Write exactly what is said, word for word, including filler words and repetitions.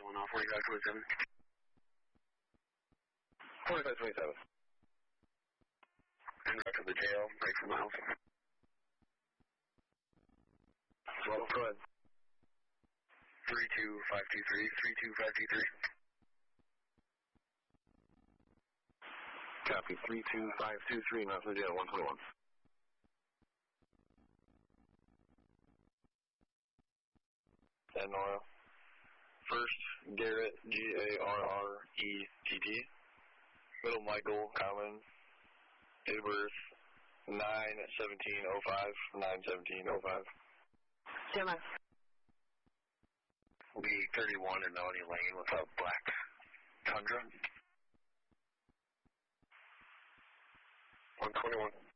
calling off forty-five twenty-seven. forty-five twenty-seven. And back to the jail, break for miles. Well, go ahead. three two five two three, three two five two three. Copy, three two five two three, Mountain View Jail, one twenty-one. And Nora. First, Garrett, G A R R E T T. Middle, Michael, Common. Date of birth, nine seventeen oh five, nine seventeen oh five. Gemma. Will be thirty-one in Melody Lane with a black Tundra. one twenty-one.